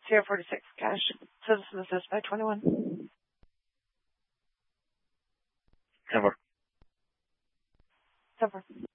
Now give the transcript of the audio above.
Sierra 46, cash, citizen assist by 21. 10-4. 10-4.